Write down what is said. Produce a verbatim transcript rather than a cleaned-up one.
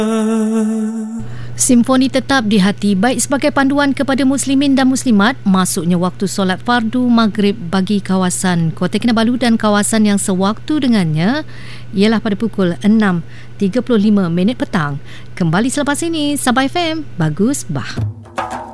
Simfoni tetap di hati baik sebagai panduan kepada muslimin dan muslimat masuknya waktu solat fardu maghrib bagi kawasan Kota Kinabalu dan kawasan yang sewaktu dengannya ialah pada pukul enam tiga puluh lima minit petang. Kembali selepas ini, Sabah F M, Bagus Bah.